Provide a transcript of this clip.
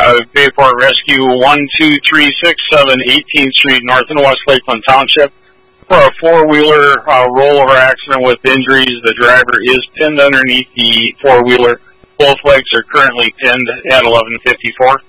Bayport Rescue 12367 18th Street, North and West Lakeland Township, for a four-wheeler rollover accident with injuries. The driver is pinned underneath the four-wheeler. Both legs are currently pinned at 1154.